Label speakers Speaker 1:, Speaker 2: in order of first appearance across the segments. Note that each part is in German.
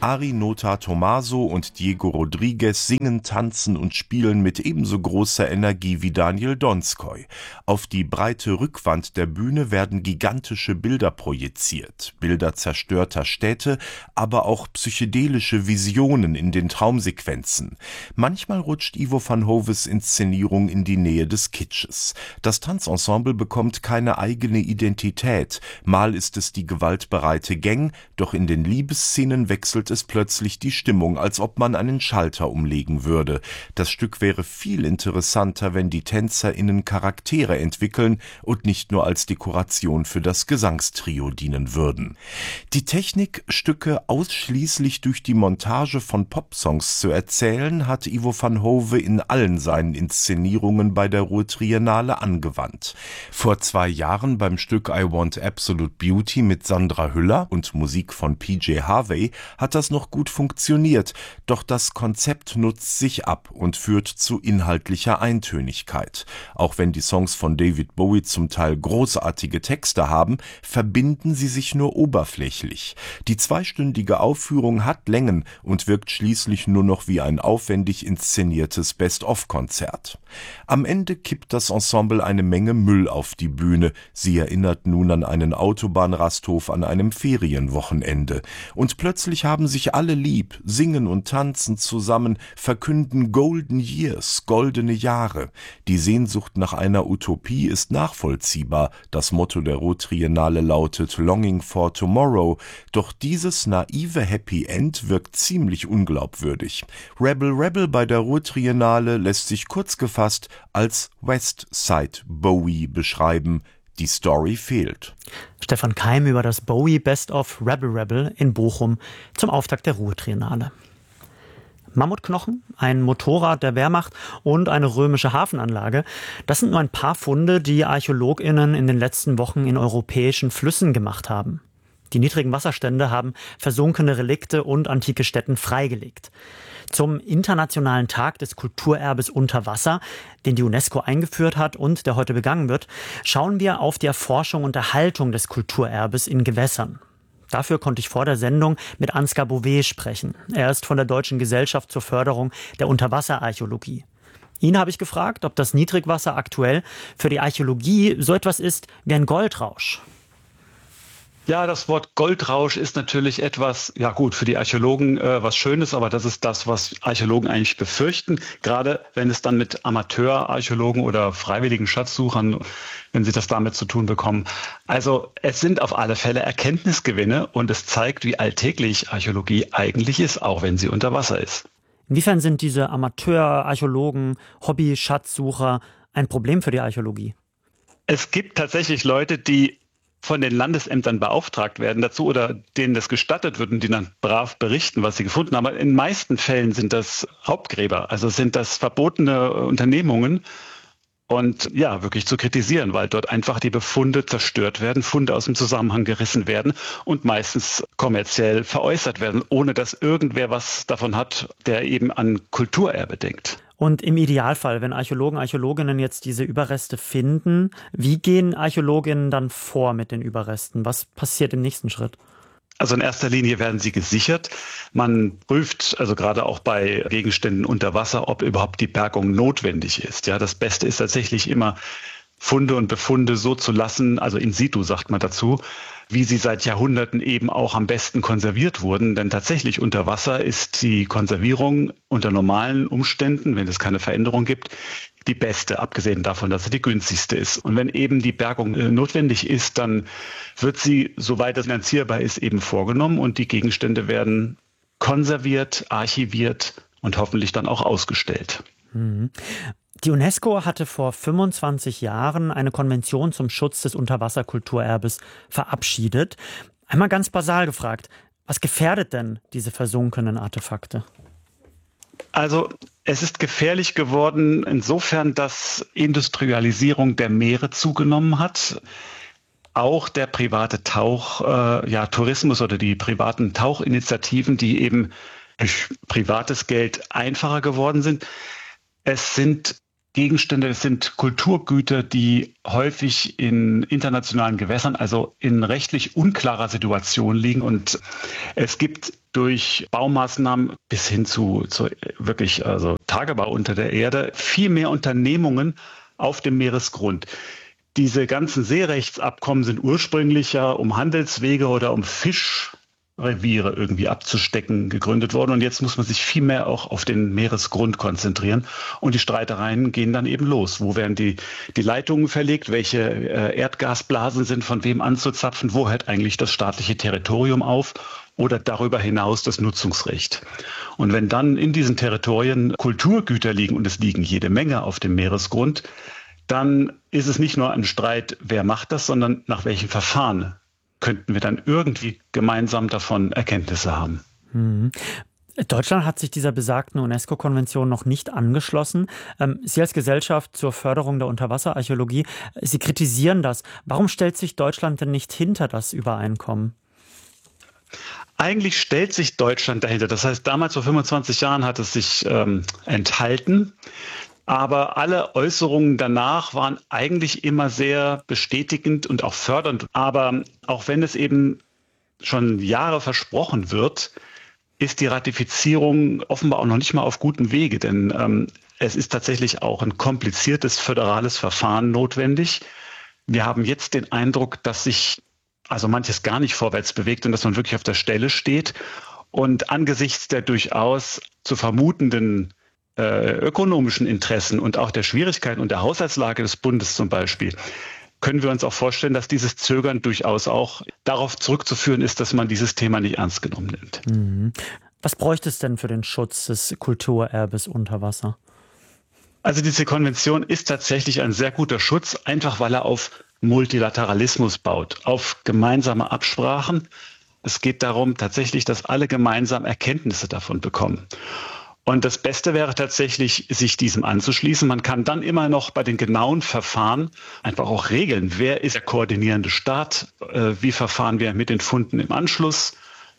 Speaker 1: Ari Nota Tomaso und Diego Rodriguez singen, tanzen und spielen mit ebenso großer Energie wie Daniel Donskoy. Auf die breite Rückwand der Bühne werden gigantische Bilder projiziert, Bilder zerstörter Städte, aber auch psychedelische Visionen in den Traumsequenzen. Manchmal rutscht Ivo van Hoves Inszenierung in die Nähe des Kitsches. Das Tanzensemble bekommt keine eigene Identität. Mal ist es die gewaltbereite Gang, doch in den Liebesszenen wechselt es plötzlich die Stimmung, als ob man einen Schalter umlegen würde. Das Stück wäre viel interessanter, wenn die TänzerInnen Charaktere entwickeln und nicht nur als Dekoration für das Gesangstrio dienen würden. Die Technik, Stücke ausschließlich durch die Montage von Popsongs zu erzählen, hat Ivo van Hove in allen seinen Inszenierungen bei der Ruhr-Triennale angewandt. Vor 2 Jahren beim Stück I Want Absolute Beauty mit Sandra Hüller und Musik von PJ Harvey hat das noch gut funktioniert, doch das Konzept nutzt sich ab und führt zu inhaltlicher Eintönigkeit. Auch wenn die Songs von David Bowie zum Teil großartige Texte haben, verbinden sie sich nur oberflächlich. Die 2-stündige Aufführung hat Längen und wirkt schließlich nur noch wie ein aufwendig inszeniertes Best-of-Konzert. Am Ende kippt das Ensemble eine Menge Müll auf die Bühne. Sie erinnert nun an einen Autobahnrasthof an einem Ferienwochenende. Und plötzlich haben sich alle lieb, singen und tanzen zusammen, verkünden Golden Years, goldene Jahre. Die Sehnsucht nach einer Utopie ist nachvollziehbar. Das Motto der Ruhr-Triennale lautet Longing for Tomorrow. Doch dieses naive Happy End wirkt ziemlich unglaubwürdig. Rebel Rebel bei der Ruhr-Triennale lässt sich kurz gefasst als West Side Bowie beschreiben. Die Story fehlt.
Speaker 2: Stefan Keim über das Bowie Best of Rebel Rebel in Bochum zum Auftakt der Ruhr-Triennale. Mammutknochen, ein Motorrad der Wehrmacht und eine römische Hafenanlage. Das sind nur ein paar Funde, die ArchäologInnen in den letzten Wochen in europäischen Flüssen gemacht haben. Die niedrigen Wasserstände haben versunkene Relikte und antike Stätten freigelegt. Zum Internationalen Tag des Kulturerbes unter Wasser, den die UNESCO eingeführt hat und der heute begangen wird, schauen wir auf die Erforschung und Erhaltung des Kulturerbes in Gewässern. Dafür konnte ich vor der Sendung mit Ansgar Bouvet sprechen. Er ist von der Deutschen Gesellschaft zur Förderung der Unterwasserarchäologie. Ihn habe ich gefragt, ob das Niedrigwasser aktuell für die Archäologie so etwas ist wie ein Goldrausch.
Speaker 3: Ja, das Wort Goldrausch ist natürlich etwas, ja gut, für die Archäologen was Schönes, aber das ist das, was Archäologen eigentlich befürchten, gerade wenn es dann mit Amateurarchäologen oder freiwilligen Schatzsuchern, wenn sie das damit zu tun bekommen. Also es sind auf alle Fälle Erkenntnisgewinne und es zeigt, wie alltäglich Archäologie eigentlich ist, auch wenn sie unter Wasser ist.
Speaker 2: Inwiefern sind diese Amateurarchäologen, Hobby-Schatzsucher ein Problem für die Archäologie?
Speaker 3: Es gibt tatsächlich Leute, die von den Landesämtern beauftragt werden dazu oder denen das gestattet wird und die dann brav berichten, was sie gefunden haben. Aber in den meisten Fällen sind das Raubgräber, also sind das verbotene Unternehmungen und ja, wirklich zu kritisieren, weil dort einfach die Befunde zerstört werden, Funde aus dem Zusammenhang gerissen werden und meistens kommerziell veräußert werden, ohne dass irgendwer was davon hat, der eben an Kulturerbe denkt.
Speaker 2: Und im Idealfall, wenn Archäologen, Archäologinnen jetzt diese Überreste finden, wie gehen Archäologinnen dann vor mit den Überresten? Was passiert im nächsten Schritt?
Speaker 3: Also in erster Linie werden sie gesichert. Man prüft also gerade auch bei Gegenständen unter Wasser, ob überhaupt die Bergung notwendig ist. Ja, das Beste ist tatsächlich immer, Funde und Befunde so zu lassen, also in situ sagt man dazu, wie sie seit Jahrhunderten eben auch am besten konserviert wurden. Denn tatsächlich unter Wasser ist die Konservierung unter normalen Umständen, wenn es keine Veränderung gibt, die beste, abgesehen davon, dass sie die günstigste ist. Und wenn eben die Bergung notwendig ist, dann wird sie, soweit es finanzierbar ist, eben vorgenommen und die Gegenstände werden konserviert, archiviert und hoffentlich dann auch ausgestellt.
Speaker 2: Die UNESCO hatte vor 25 Jahren eine Konvention zum Schutz des Unterwasserkulturerbes verabschiedet. Einmal ganz basal gefragt, was gefährdet denn diese versunkenen Artefakte?
Speaker 3: Also es ist gefährlich geworden insofern, dass Industrialisierung der Meere zugenommen hat. Auch der private Tourismus oder die privaten Tauchinitiativen, die eben durch privates Geld einfacher geworden sind. Es sind Gegenstände, es sind Kulturgüter, die häufig in internationalen Gewässern, also in rechtlich unklarer Situation liegen. Und es gibt durch Baumaßnahmen bis hin zu wirklich Tagebau unter der Erde viel mehr Unternehmungen auf dem Meeresgrund. Diese ganzen Seerechtsabkommen sind ursprünglich ja um Handelswege oder um Fischreviere irgendwie abzustecken gegründet worden. Und jetzt muss man sich viel mehr auch auf den Meeresgrund konzentrieren. Und die Streitereien gehen dann eben los. Wo werden die Leitungen verlegt? Welche Erdgasblasen sind von wem anzuzapfen? Wo hört eigentlich das staatliche Territorium auf? Oder darüber hinaus das Nutzungsrecht. Und wenn dann in diesen Territorien Kulturgüter liegen, und es liegen jede Menge auf dem Meeresgrund, dann ist es nicht nur ein Streit, wer macht das, sondern nach welchem Verfahren könnten wir dann irgendwie gemeinsam davon Erkenntnisse haben.
Speaker 2: Deutschland hat sich dieser besagten UNESCO-Konvention noch nicht angeschlossen. Sie als Gesellschaft zur Förderung der Unterwasserarchäologie, Sie kritisieren das. Warum stellt sich Deutschland denn nicht hinter das Übereinkommen?
Speaker 3: Eigentlich stellt sich Deutschland dahinter. Das heißt, damals vor 25 Jahren hat es sich enthalten. Aber alle Äußerungen danach waren eigentlich immer sehr bestätigend und auch fördernd. Aber auch wenn es eben schon Jahre versprochen wird, ist die Ratifizierung offenbar auch noch nicht mal auf gutem Wege. Denn es ist tatsächlich auch ein kompliziertes föderales Verfahren notwendig. Wir haben jetzt den Eindruck, dass sich manches gar nicht vorwärts bewegt und dass man wirklich auf der Stelle steht. Und angesichts der durchaus zu vermutenden ökonomischen Interessen und auch der Schwierigkeiten und der Haushaltslage des Bundes zum Beispiel, können wir uns auch vorstellen, dass dieses Zögern durchaus auch darauf zurückzuführen ist, dass man dieses Thema nicht ernst genommen nimmt.
Speaker 2: Was bräuchte es denn für den Schutz des Kulturerbes unter Wasser?
Speaker 3: Also diese Konvention ist tatsächlich ein sehr guter Schutz, einfach weil er auf Multilateralismus baut, auf gemeinsame Absprachen. Es geht darum tatsächlich, dass alle gemeinsam Erkenntnisse davon bekommen. Und das Beste wäre tatsächlich, sich diesem anzuschließen. Man kann dann immer noch bei den genauen Verfahren einfach auch regeln, wer ist der koordinierende Staat, wie verfahren wir mit den Funden im Anschluss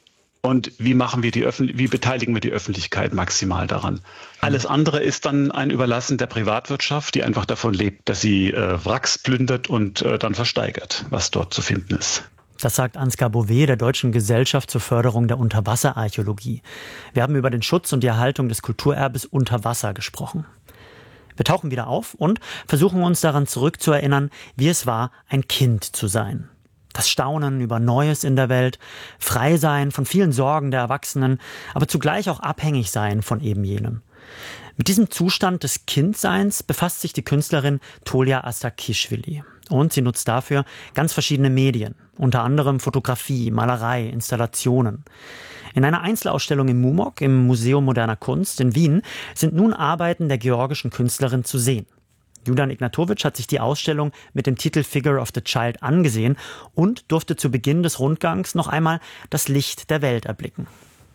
Speaker 3: und wie beteiligen wir die Öffentlichkeit maximal daran. Alles andere ist dann ein Überlassen der Privatwirtschaft, die einfach davon lebt, dass sie Wracks plündert und dann versteigert, was dort zu finden ist.
Speaker 2: Das sagt Ansgar Bové der Deutschen Gesellschaft zur Förderung der Unterwasserarchäologie. Wir haben über den Schutz und die Erhaltung des Kulturerbes unter Wasser gesprochen. Wir tauchen wieder auf und versuchen uns daran zurückzuerinnern, wie es war, ein Kind zu sein. Das Staunen über Neues in der Welt, frei sein von vielen Sorgen der Erwachsenen, aber zugleich auch abhängig sein von eben jenem. Mit diesem Zustand des Kindseins befasst sich die Künstlerin Tolja Astakishvili. Und sie nutzt dafür ganz verschiedene Medien, unter anderem Fotografie, Malerei, Installationen. In einer Einzelausstellung im MUMOC, im Museum Moderner Kunst in Wien, sind nun Arbeiten der georgischen Künstlerin zu sehen. Julian Ignatowicz hat sich die Ausstellung mit dem Titel Figure of the Child angesehen und durfte zu Beginn des Rundgangs noch einmal das Licht der Welt erblicken.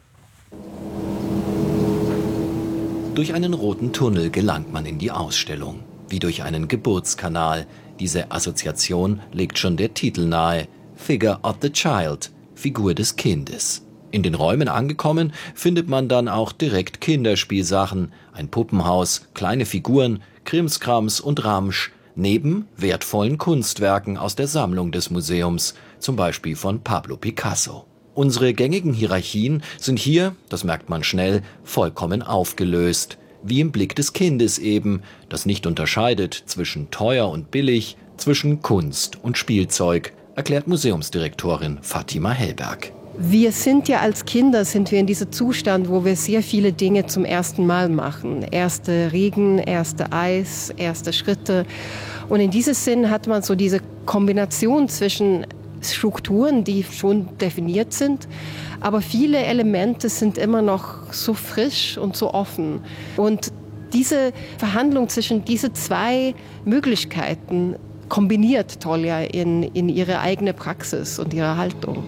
Speaker 4: Durch einen roten Tunnel gelangt man in die Ausstellung, wie durch einen Geburtskanal. Diese Assoziation legt schon der Titel nahe. Figure of the Child, Figur des Kindes. In den Räumen angekommen, findet man dann auch direkt Kinderspielsachen, ein Puppenhaus, kleine Figuren, Krimskrams und Ramsch, neben wertvollen Kunstwerken aus der Sammlung des Museums, zum Beispiel von Pablo Picasso. Unsere gängigen Hierarchien sind hier, das merkt man schnell, vollkommen aufgelöst. Wie im Blick des Kindes eben, das nicht unterscheidet zwischen teuer und billig, zwischen Kunst und Spielzeug, erklärt Museumsdirektorin Fatima Hellberg.
Speaker 5: Wir sind ja als Kinder, sind wir in diesem Zustand, wo wir sehr viele Dinge zum ersten Mal machen. Erste Regen, erste Eis, erste Schritte. Und in diesem Sinn hat man so diese Kombination zwischen Strukturen, die schon definiert sind, aber viele Elemente sind immer noch so frisch und so offen. Und diese Verhandlung zwischen diesen zwei Möglichkeiten kombiniert Tolja in ihre eigene Praxis und ihre Haltung.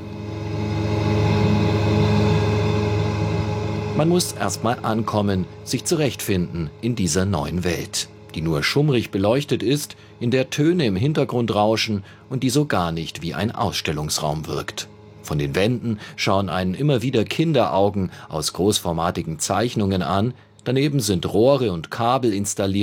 Speaker 4: Man muss erstmal ankommen, sich zurechtfinden in dieser neuen Welt, die nur schummrig beleuchtet ist, in der Töne im Hintergrund rauschen und die so gar nicht wie ein Ausstellungsraum wirkt. Von den Wänden schauen einen immer wieder Kinderaugen aus großformatigen Zeichnungen an, daneben sind Rohre und Kabel installiert,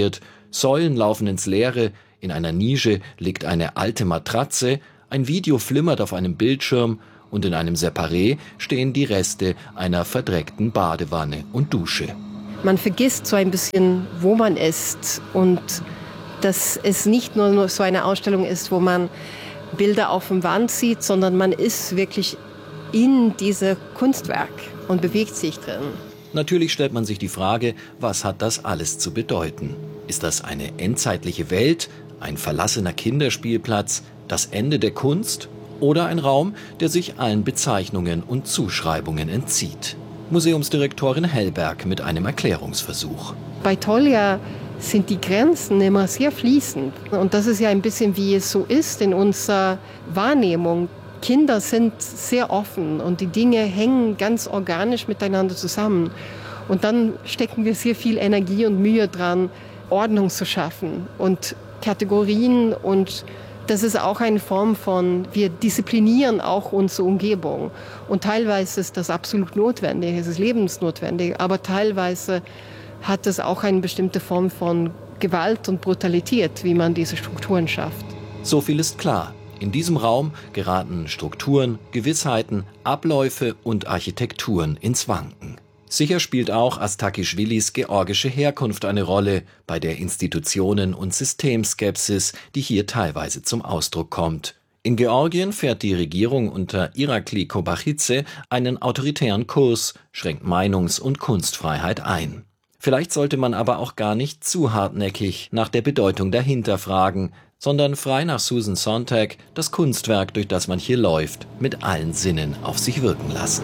Speaker 4: Säulen laufen ins Leere, in einer Nische liegt eine alte Matratze, ein Video flimmert auf einem Bildschirm und in einem Separé stehen die Reste einer verdreckten Badewanne und Dusche.
Speaker 5: Man vergisst so ein bisschen, wo man ist und dass es nicht nur so eine Ausstellung ist, wo man Bilder auf der Wand sieht, sondern man ist wirklich in diesem Kunstwerk und bewegt sich drin.
Speaker 4: Natürlich stellt man sich die Frage, was hat das alles zu bedeuten? Ist das eine endzeitliche Welt, ein verlassener Kinderspielplatz, das Ende der Kunst oder ein Raum, der sich allen Bezeichnungen und Zuschreibungen entzieht? Museumsdirektorin Hellberg mit einem Erklärungsversuch.
Speaker 5: Bei Tolja sind die Grenzen immer sehr fließend. Und das ist ja ein bisschen, wie es so ist in unserer Wahrnehmung. Kinder sind sehr offen und die Dinge hängen ganz organisch miteinander zusammen. Und dann stecken wir sehr viel Energie und Mühe dran, Ordnung zu schaffen und Kategorien. Und das ist auch eine Form von, wir disziplinieren auch unsere Umgebung. Und teilweise ist das absolut notwendig, es ist lebensnotwendig, aber teilweise hat es auch eine bestimmte Form von Gewalt und Brutalität, wie man diese Strukturen schafft.
Speaker 4: So viel ist klar. In diesem Raum geraten Strukturen, Gewissheiten, Abläufe und Architekturen ins Wanken. Sicher spielt auch Astakischwilis georgische Herkunft eine Rolle bei der Institutionen- und Systemskepsis, die hier teilweise zum Ausdruck kommt. In Georgien fährt die Regierung unter Irakli Kobachidze einen autoritären Kurs, schränkt Meinungs- und Kunstfreiheit ein. Vielleicht sollte man aber auch gar nicht zu hartnäckig nach der Bedeutung dahinter fragen, sondern frei nach Susan Sontag das Kunstwerk, durch das man hier läuft, mit allen Sinnen auf sich wirken lassen.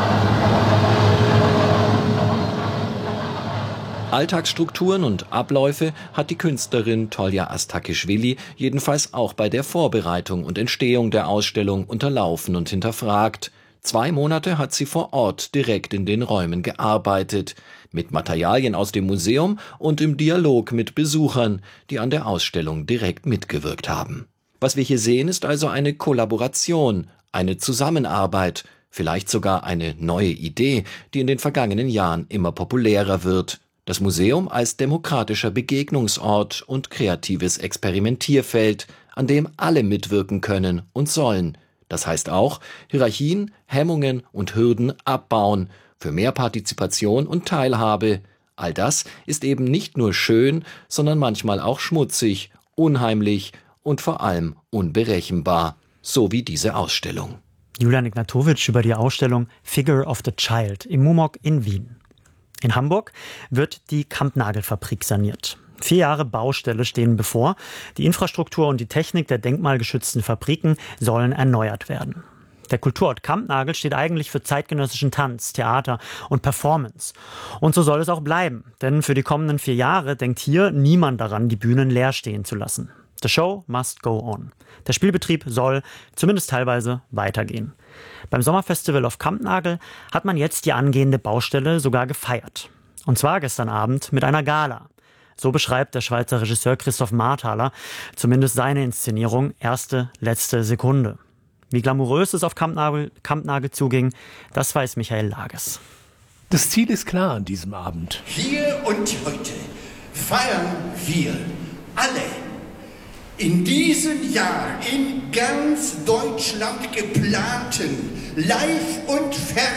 Speaker 4: Alltagsstrukturen und Abläufe hat die Künstlerin Tolja Astakischwili jedenfalls auch bei der Vorbereitung und Entstehung der Ausstellung unterlaufen und hinterfragt. 2 Monate hat sie vor Ort direkt in den Räumen gearbeitet, mit Materialien aus dem Museum und im Dialog mit Besuchern, die an der Ausstellung direkt mitgewirkt haben. Was wir hier sehen, ist also eine Kollaboration, eine Zusammenarbeit, vielleicht sogar eine neue Idee, die in den vergangenen Jahren immer populärer wird. Das Museum als demokratischer Begegnungsort und kreatives Experimentierfeld, an dem alle mitwirken können und sollen. Das heißt auch, Hierarchien, Hemmungen und Hürden abbauen, für mehr Partizipation und Teilhabe. All das ist eben nicht nur schön, sondern manchmal auch schmutzig, unheimlich und vor allem unberechenbar. So wie diese Ausstellung.
Speaker 2: Julian Ignatowicz über die Ausstellung Figure of the Child im MUMOG in Wien. In Hamburg wird die Kampnagelfabrik saniert. 4 Jahre Baustelle stehen bevor. Die Infrastruktur und die Technik der denkmalgeschützten Fabriken sollen erneuert werden. Der Kulturort Kampnagel steht eigentlich für zeitgenössischen Tanz, Theater und Performance. Und so soll es auch bleiben. Denn für die kommenden 4 Jahre denkt hier niemand daran, die Bühnen leer stehen zu lassen. The show must go on. Der Spielbetrieb soll, zumindest teilweise, weitergehen. Beim Sommerfestival auf Kampnagel hat man jetzt die angehende Baustelle sogar gefeiert. Und zwar gestern Abend mit einer Gala. So beschreibt der Schweizer Regisseur Christoph Marthaler zumindest seine Inszenierung Erste, letzte Sekunde. Wie glamourös es auf Kampnagel zuging, das weiß Michael Lages.
Speaker 6: Das Ziel ist klar an diesem Abend.
Speaker 7: Hier und heute feiern wir alle in diesem Jahr in ganz Deutschland geplanten Live- und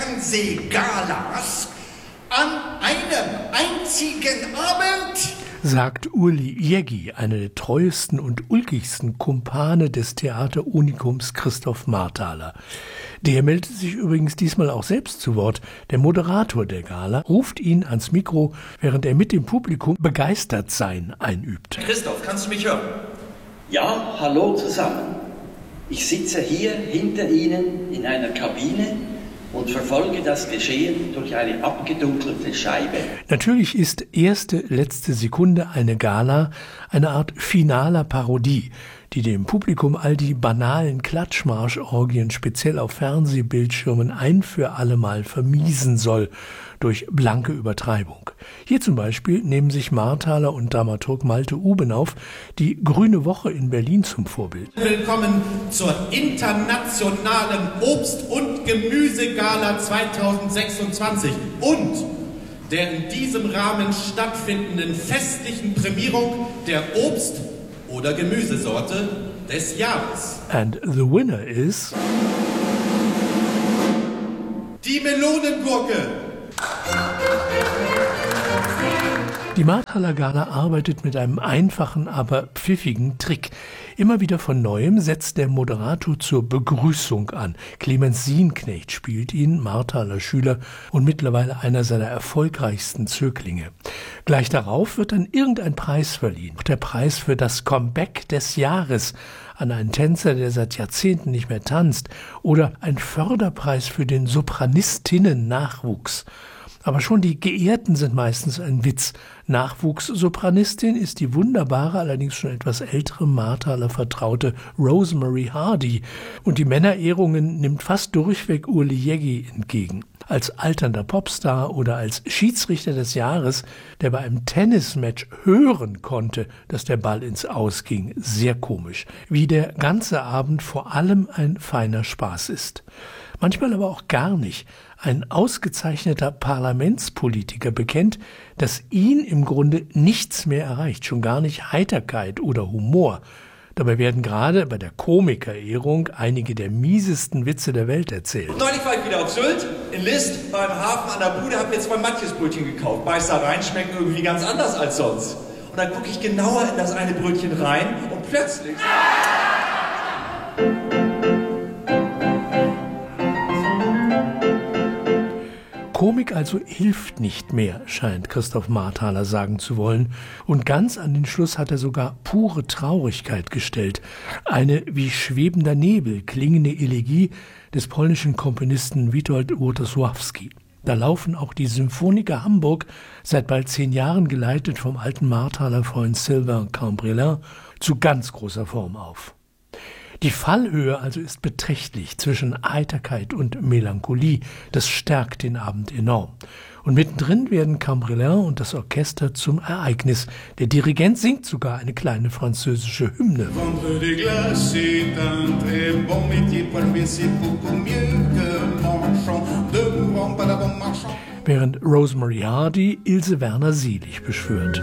Speaker 7: Fernsehgalas an einem einzigen Abend,
Speaker 6: sagt Uli Jägi, eine der treuesten und ulkigsten Kumpane des Theaterunikums Christoph Marthaler. Der meldet sich übrigens diesmal auch selbst zu Wort. Der Moderator der Gala ruft ihn ans Mikro, während er mit dem Publikum Begeistertsein einübt.
Speaker 8: Christoph, kannst du mich hören? Ja, hallo zusammen. Ich sitze hier hinter Ihnen in einer Kabine und verfolge das Geschehen durch eine abgedunkelte Scheibe.
Speaker 6: Natürlich ist Erste, letzte Sekunde eine Gala, eine Art finaler Parodie, die dem Publikum all die banalen Klatschmarschorgien speziell auf Fernsehbildschirmen ein für allemal vermiesen soll durch blanke Übertreibung. Hier zum Beispiel nehmen sich Marthaler und Dramaturg Malte Ubenauf die Grüne Woche in Berlin zum Vorbild.
Speaker 9: Willkommen zur internationalen Obst- und Gemüsegala 2026 und der in diesem Rahmen stattfindenden festlichen Prämierung der Obst- oder Gemüsesorte des Jahres.
Speaker 6: And the winner is...
Speaker 9: Die Melonengurke.
Speaker 6: Die Marthaler Gala arbeitet mit einem einfachen, aber pfiffigen Trick. Immer wieder von Neuem setzt der Moderator zur Begrüßung an. Clemens Sienknecht spielt ihn, Marthaler Schüler und mittlerweile einer seiner erfolgreichsten Zöglinge. Gleich darauf wird dann irgendein Preis verliehen. Der Preis für das Comeback des Jahres an einen Tänzer, der seit Jahrzehnten nicht mehr tanzt. Oder ein Förderpreis für den Sopranistinnen-Nachwuchs. Aber schon die Geehrten sind meistens ein Witz. Nachwuchssopranistin ist die wunderbare, allerdings schon etwas ältere Marthaler Vertraute Rosemary Hardy. Und die Männerehrungen nimmt fast durchweg Urli Jeggi entgegen. Als alternder Popstar oder als Schiedsrichter des Jahres, der bei einem Tennismatch hören konnte, dass der Ball ins Aus ging. Sehr komisch. Wie der ganze Abend vor allem ein feiner Spaß ist. Manchmal aber auch gar nicht. Ein ausgezeichneter Parlamentspolitiker bekennt, dass ihn im Grunde nichts mehr erreicht, schon gar nicht Heiterkeit oder Humor. Dabei werden gerade bei der Komikerehrung einige der miesesten Witze der Welt erzählt.
Speaker 10: Neulich war ich wieder auf Sylt, in List, beim Hafen an der Bude, hab mir 2 Matjesbrötchen gekauft. Beiß da rein, schmecken irgendwie ganz anders als sonst. Und dann gucke ich genauer in das eine Brötchen rein und plötzlich...
Speaker 6: Komik also hilft nicht mehr, scheint Christoph Marthaler sagen zu wollen. Und ganz an den Schluss hat er sogar pure Traurigkeit gestellt. Eine wie schwebender Nebel klingende Elegie des polnischen Komponisten Witold Łotosławski. Da laufen auch die Symphoniker Hamburg, seit bald 10 Jahren geleitet vom alten Marthaler Freund Sylvain Cambrelin, zu ganz großer Form auf. Die Fallhöhe also ist beträchtlich zwischen Heiterkeit und Melancholie. Das stärkt den Abend enorm. Und mittendrin werden Cambrelin und das Orchester zum Ereignis. Der Dirigent singt sogar eine kleine französische Hymne. Während Rosemary Hardy Ilse Werner Selig beschwört.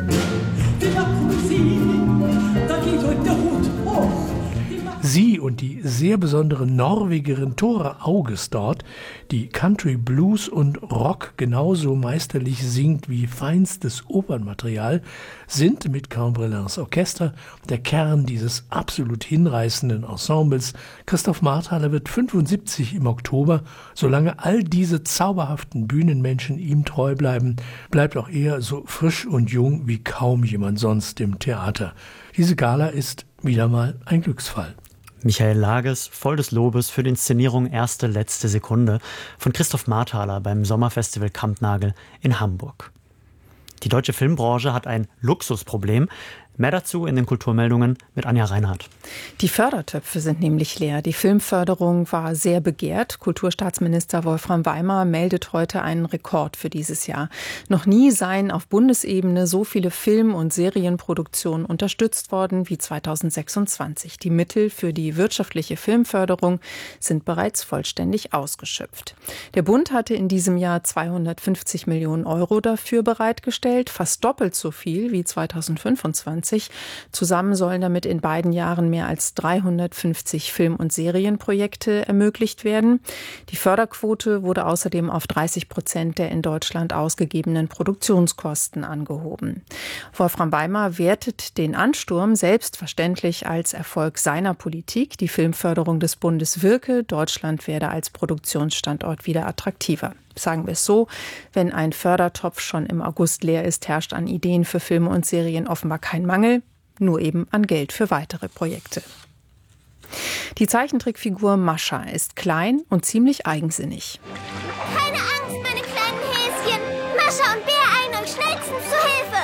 Speaker 6: Sie und die sehr besondere Norwegerin Tore Augestad, die Country, Blues und Rock genauso meisterlich singt wie feinstes Opernmaterial, sind mit Cambrelins Orchester der Kern dieses absolut hinreißenden Ensembles. Christoph Marthaler wird 75 im Oktober. Solange all diese zauberhaften Bühnenmenschen ihm treu bleiben, bleibt auch er so frisch und jung wie kaum jemand sonst im Theater. Diese Gala ist wieder mal ein Glücksfall.
Speaker 2: Michael Lages, voll des Lobes für die Inszenierung Erste, letzte Sekunde von Christoph Marthaler beim Sommerfestival Kampnagel in Hamburg. Die deutsche Filmbranche hat ein Luxusproblem. Mehr dazu in den Kulturmeldungen mit Anja Reinhardt.
Speaker 11: Die Fördertöpfe sind nämlich leer. Die Filmförderung war sehr begehrt. Kulturstaatsminister Wolfram Weimar meldet heute einen Rekord für dieses Jahr. Noch nie seien auf Bundesebene so viele Film- und Serienproduktionen unterstützt worden wie 2026. Die Mittel für die wirtschaftliche Filmförderung sind bereits vollständig ausgeschöpft. Der Bund hatte in diesem Jahr 250 Millionen Euro dafür bereitgestellt, fast doppelt so viel wie 2025. Zusammen sollen damit in beiden Jahren mehr als 350 Film- und Serienprojekte ermöglicht werden. Die Förderquote wurde außerdem auf 30% der in Deutschland ausgegebenen Produktionskosten angehoben. Wolfram Weimar wertet den Ansturm selbstverständlich als Erfolg seiner Politik. Die Filmförderung des Bundes wirke. Deutschland werde als Produktionsstandort wieder attraktiver. Sagen wir es so, wenn ein Fördertopf schon im August leer ist, herrscht an Ideen für Filme und Serien offenbar kein Mangel, nur eben an Geld für weitere Projekte. Die Zeichentrickfigur Mascha ist klein und ziemlich eigensinnig.
Speaker 12: Keine Angst, meine kleinen Häschen. Mascha und Bär eilen euch schnellstens zur Hilfe.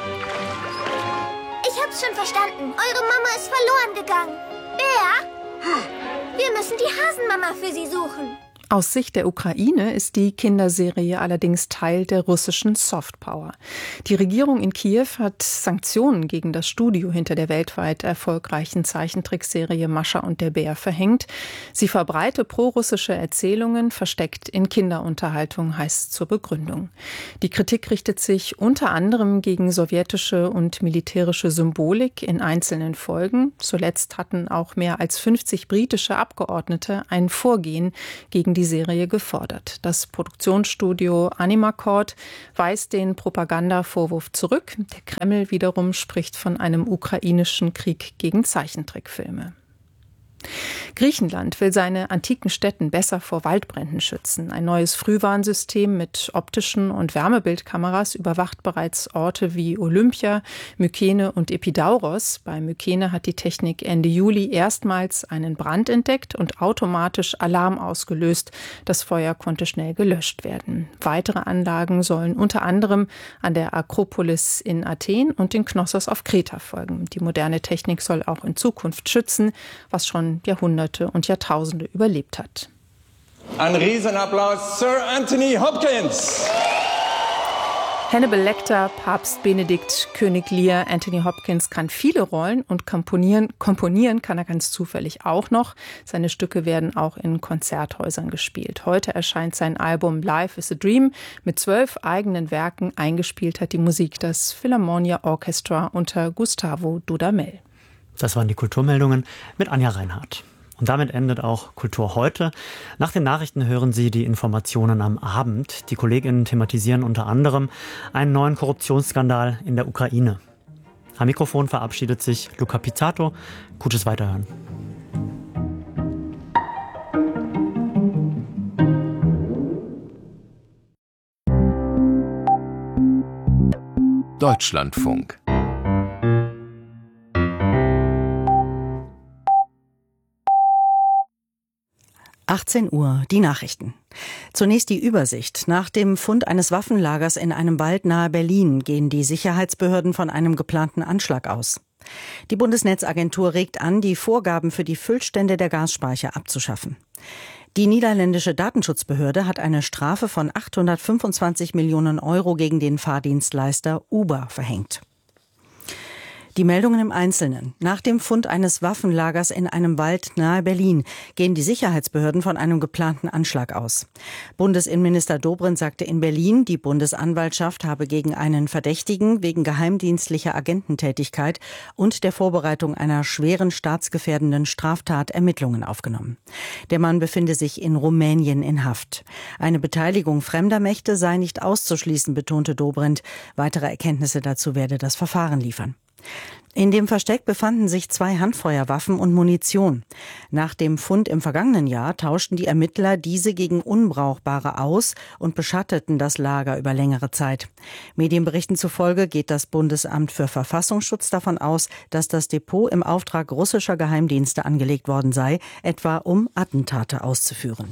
Speaker 12: Ich hab's schon verstanden. Eure Mama ist verloren gegangen. Bär? Wir müssen die Hasenmama für sie suchen.
Speaker 11: Aus Sicht der Ukraine ist die Kinderserie allerdings Teil der russischen Softpower. Die Regierung in Kiew hat Sanktionen gegen das Studio hinter der weltweit erfolgreichen Zeichentrickserie Mascha und der Bär verhängt. Sie verbreite prorussische Erzählungen, versteckt in Kinderunterhaltung, heißt zur Begründung. Die Kritik richtet sich unter anderem gegen sowjetische und militärische Symbolik in einzelnen Folgen. Zuletzt hatten auch mehr als 50 britische Abgeordnete ein Vorgehen gegen die Serie gefordert. Das Produktionsstudio Animacord weist den Propagandavorwurf zurück. Der Kreml wiederum spricht von einem ukrainischen Krieg gegen Zeichentrickfilme. Griechenland will seine antiken Stätten besser vor Waldbränden schützen. Ein neues Frühwarnsystem mit optischen und Wärmebildkameras überwacht bereits Orte wie Olympia, Mykene und Epidauros. Bei Mykene hat die Technik Ende Juli erstmals einen Brand entdeckt und automatisch Alarm ausgelöst. Das Feuer konnte schnell gelöscht werden. Weitere Anlagen sollen unter anderem an der Akropolis in Athen und in Knossos auf Kreta folgen. Die moderne Technik soll auch in Zukunft schützen, was schon Jahrhunderte und Jahrtausende überlebt hat.
Speaker 13: Ein Riesenapplaus, Sir Anthony Hopkins!
Speaker 11: Hannibal Lecter, Papst Benedikt, König Lear, Anthony Hopkins kann viele Rollen und komponieren kann er ganz zufällig auch noch. Seine Stücke werden auch in Konzerthäusern gespielt. Heute erscheint sein Album Life is a Dream mit 12 eigenen Werken. Eingespielt hat die Musik das Philharmonia Orchestra unter Gustavo Dudamel.
Speaker 2: Das waren die Kulturmeldungen mit Anja Reinhardt. Und damit endet auch Kultur heute. Nach den Nachrichten hören Sie die Informationen am Abend. Die KollegInnen thematisieren unter anderem einen neuen Korruptionsskandal in der Ukraine. Am Mikrofon verabschiedet sich Luca Pizzato. Gutes Weiterhören.
Speaker 14: Deutschlandfunk.
Speaker 15: Uhr, die Nachrichten. Zunächst die Übersicht. Nach dem Fund eines Waffenlagers in einem Wald nahe Berlin gehen die Sicherheitsbehörden von einem geplanten Anschlag aus. Die Bundesnetzagentur regt an, die Vorgaben für die Füllstände der Gasspeicher abzuschaffen. Die niederländische Datenschutzbehörde hat eine Strafe von 825 Millionen Euro gegen den Fahrdienstleister Uber verhängt. Die Meldungen im Einzelnen. Nach dem Fund eines Waffenlagers in einem Wald nahe Berlin gehen die Sicherheitsbehörden von einem geplanten Anschlag aus. Bundesinnenminister Dobrindt sagte in Berlin, die Bundesanwaltschaft habe gegen einen Verdächtigen wegen geheimdienstlicher Agententätigkeit und der Vorbereitung einer schweren staatsgefährdenden Straftat Ermittlungen aufgenommen. Der Mann befinde sich in Rumänien in Haft. Eine Beteiligung fremder Mächte sei nicht auszuschließen, betonte Dobrindt. Weitere Erkenntnisse dazu werde das Verfahren liefern. In dem Versteck befanden sich 2 Handfeuerwaffen und Munition. Nach dem Fund im vergangenen Jahr tauschten die Ermittler diese gegen unbrauchbare aus und beschatteten das Lager über längere Zeit. Medienberichten zufolge geht das Bundesamt für Verfassungsschutz davon aus, dass das Depot im Auftrag russischer Geheimdienste angelegt worden sei, etwa um Attentate auszuführen.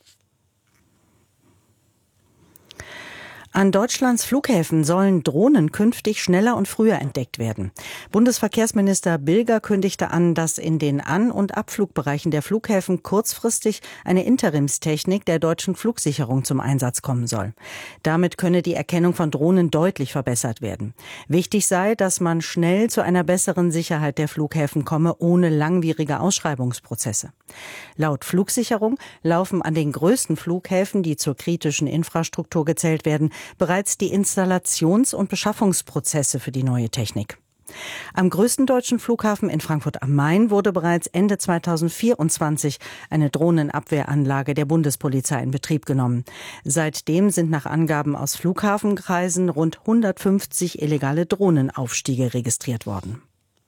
Speaker 15: An Deutschlands Flughäfen sollen Drohnen künftig schneller und früher entdeckt werden. Bundesverkehrsminister Bilger kündigte an, dass in den An- und Abflugbereichen der Flughäfen kurzfristig eine Interimstechnik der deutschen Flugsicherung zum Einsatz kommen soll. Damit könne die Erkennung von Drohnen deutlich verbessert werden. Wichtig sei, dass man schnell zu einer besseren Sicherheit der Flughäfen komme, ohne langwierige Ausschreibungsprozesse. Laut Flugsicherung laufen an den größten Flughäfen, die zur kritischen Infrastruktur gezählt werden, bereits die Installations- und Beschaffungsprozesse für die neue Technik. Am größten deutschen Flughafen in Frankfurt am Main wurde bereits Ende 2024 eine Drohnenabwehranlage der Bundespolizei in Betrieb genommen. Seitdem sind nach Angaben aus Flughafenkreisen rund 150 illegale Drohnenaufstiege registriert worden.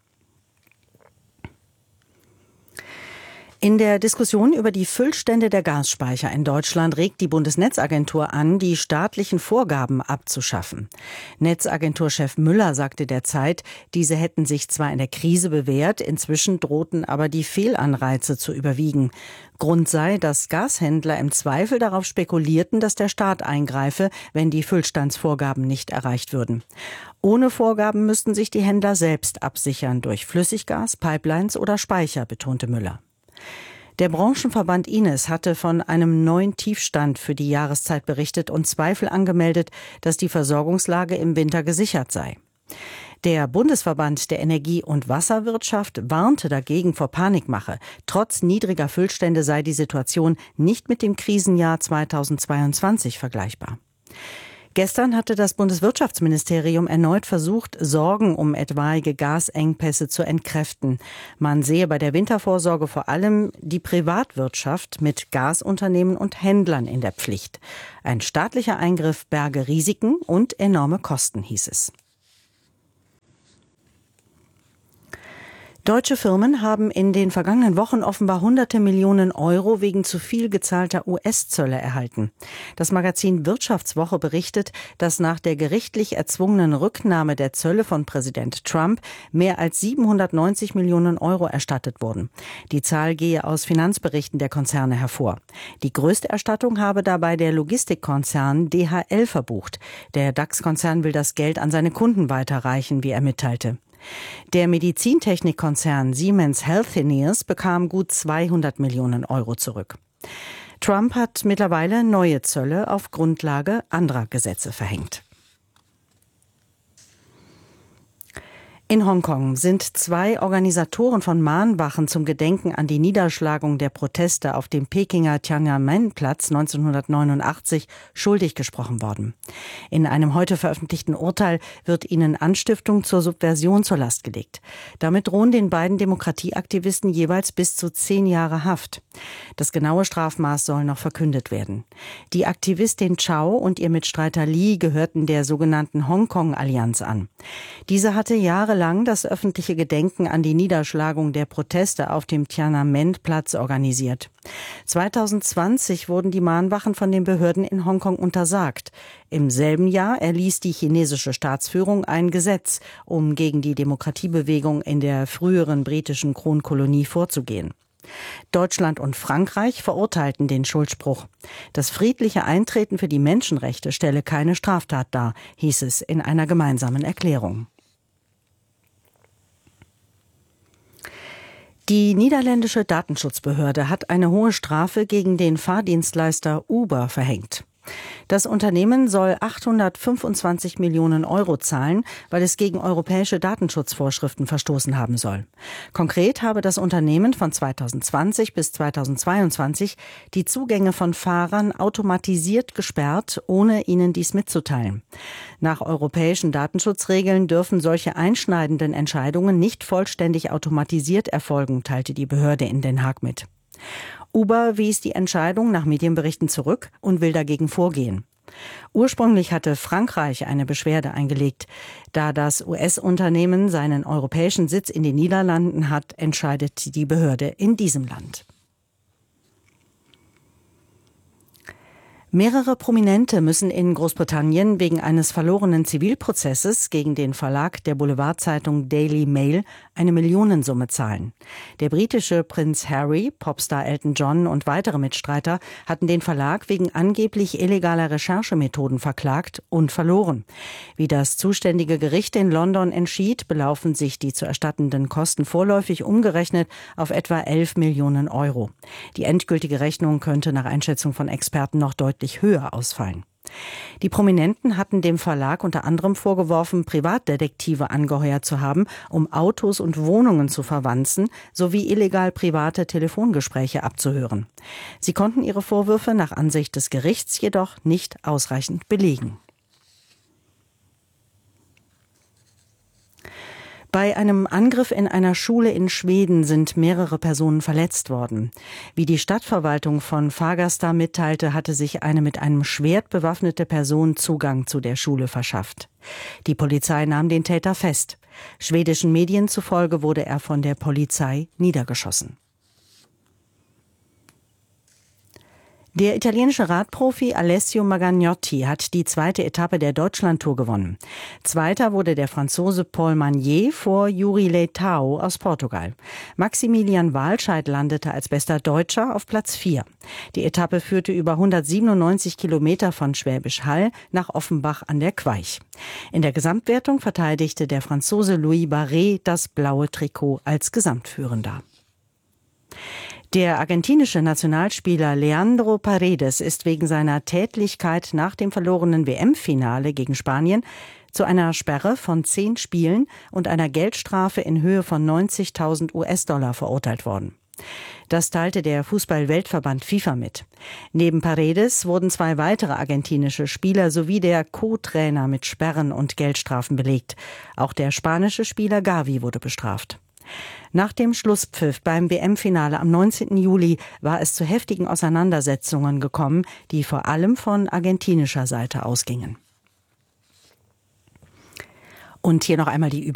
Speaker 15: In der Diskussion über die Füllstände der Gasspeicher in Deutschland regt die Bundesnetzagentur an, die staatlichen Vorgaben abzuschaffen. Netzagenturchef Müller sagte der Zeit, diese hätten sich zwar in der Krise bewährt, inzwischen drohten aber die Fehlanreize zu überwiegen. Grund sei, dass Gashändler im Zweifel darauf spekulierten, dass der Staat eingreife, wenn die Füllstandsvorgaben nicht erreicht würden. Ohne Vorgaben müssten sich die Händler selbst absichern durch Flüssiggas, Pipelines oder Speicher, betonte Müller. Der Branchenverband Ines hatte von einem neuen Tiefstand für die Jahreszeit berichtet und Zweifel angemeldet, dass die Versorgungslage im Winter gesichert sei. Der Bundesverband der Energie- und Wasserwirtschaft warnte dagegen vor Panikmache. Trotz niedriger Füllstände sei die Situation nicht mit dem Krisenjahr 2022 vergleichbar. Gestern hatte das Bundeswirtschaftsministerium erneut versucht, Sorgen um etwaige Gasengpässe zu entkräften. Man sehe bei der Wintervorsorge vor allem die Privatwirtschaft mit Gasunternehmen und Händlern in der Pflicht. Ein staatlicher Eingriff berge Risiken und enorme Kosten, hieß es. Deutsche Firmen haben in den vergangenen Wochen offenbar hunderte Millionen Euro wegen zu viel gezahlter US-Zölle erhalten. Das Magazin Wirtschaftswoche berichtet, dass nach der gerichtlich erzwungenen Rücknahme der Zölle von Präsident Trump mehr als 790 Millionen Euro erstattet wurden. Die Zahl gehe aus Finanzberichten der Konzerne hervor. Die größte Erstattung habe dabei der Logistikkonzern DHL verbucht. Der DAX-Konzern will das Geld an seine Kunden weiterreichen, wie er mitteilte. Der Medizintechnikkonzern Siemens Healthineers bekam gut 200 Millionen Euro zurück. Trump hat mittlerweile neue Zölle auf Grundlage anderer Gesetze verhängt. In Hongkong sind 2 Organisatoren von Mahnwachen zum Gedenken an die Niederschlagung der Proteste auf dem Pekinger Tiananmen-Platz 1989 schuldig gesprochen worden. In einem heute veröffentlichten Urteil wird ihnen Anstiftung zur Subversion zur Last gelegt. Damit drohen den beiden Demokratieaktivisten jeweils bis zu 10 Jahre Haft. Das genaue Strafmaß soll noch verkündet werden. Die Aktivistin Chow und ihr Mitstreiter Li gehörten der sogenannten Hongkong-Allianz an. Diese hatte jahrelang das öffentliche Gedenken an die Niederschlagung der Proteste auf dem Tiananmen-Platz organisiert. 2020 wurden die Mahnwachen von den Behörden in Hongkong untersagt. Im selben Jahr erließ die chinesische Staatsführung ein Gesetz, um gegen die Demokratiebewegung in der früheren britischen Kronkolonie vorzugehen. Deutschland und Frankreich verurteilten den Schuldspruch. Das friedliche Eintreten für die Menschenrechte stelle keine Straftat dar, hieß es in einer gemeinsamen Erklärung. Die niederländische Datenschutzbehörde hat eine hohe Strafe gegen den Fahrdienstleister Uber verhängt. Das Unternehmen soll 825 Millionen Euro zahlen, weil es gegen europäische Datenschutzvorschriften verstoßen haben soll. Konkret habe das Unternehmen von 2020 bis 2022 die Zugänge von Fahrern automatisiert gesperrt, ohne ihnen dies mitzuteilen. Nach europäischen Datenschutzregeln dürfen solche einschneidenden Entscheidungen nicht vollständig automatisiert erfolgen, teilte die Behörde in Den Haag mit. Uber wies die Entscheidung nach Medienberichten zurück und will dagegen vorgehen. Ursprünglich hatte Frankreich eine Beschwerde eingelegt. Da das US-Unternehmen seinen europäischen Sitz in den Niederlanden hat, entscheidet die Behörde in diesem Land. Mehrere Prominente müssen in Großbritannien wegen eines verlorenen Zivilprozesses gegen den Verlag der Boulevardzeitung Daily Mail eine Millionensumme zahlen. Der britische Prinz Harry, Popstar Elton John und weitere Mitstreiter hatten den Verlag wegen angeblich illegaler Recherchemethoden verklagt und verloren. Wie das zuständige Gericht in London entschied, belaufen sich die zu erstattenden Kosten vorläufig umgerechnet auf etwa 11 Millionen Euro. Die endgültige Rechnung könnte nach Einschätzung von Experten noch deutlich höher ausfallen. Die Prominenten hatten dem Verlag unter anderem vorgeworfen, Privatdetektive angeheuert zu haben, um Autos und Wohnungen zu verwanzen, sowie illegal private Telefongespräche abzuhören. Sie konnten ihre Vorwürfe nach Ansicht des Gerichts jedoch nicht ausreichend belegen. Bei einem Angriff in einer Schule in Schweden sind mehrere Personen verletzt worden. Wie die Stadtverwaltung von Fagersta mitteilte, hatte sich eine mit einem Schwert bewaffnete Person Zugang zu der Schule verschafft. Die Polizei nahm den Täter fest. Schwedischen Medien zufolge wurde er von der Polizei niedergeschossen. Der italienische Radprofi Alessio Magagnotti hat die 2. Etappe der Deutschlandtour gewonnen. Zweiter wurde der Franzose Paul Magnier vor Juri Leitão aus Portugal. Maximilian Walscheid landete als bester Deutscher auf Platz 4. Die Etappe führte über 197 Kilometer von Schwäbisch Hall nach Offenbach an der Queich. In der Gesamtwertung verteidigte der Franzose Louis Barret das blaue Trikot als Gesamtführender. Der argentinische Nationalspieler Leandro Paredes ist wegen seiner Tätlichkeit nach dem verlorenen WM-Finale gegen Spanien zu einer Sperre von 10 Spielen und einer Geldstrafe in Höhe von 90.000 US-Dollar verurteilt worden. Das teilte der Fußball-Weltverband FIFA mit. Neben Paredes wurden 2 weitere argentinische Spieler sowie der Co-Trainer mit Sperren und Geldstrafen belegt. Auch der spanische Spieler Gavi wurde bestraft. Nach dem Schlusspfiff beim WM-Finale am 19. Juli war es zu heftigen Auseinandersetzungen gekommen, die vor allem von argentinischer Seite ausgingen. Und hier noch einmal die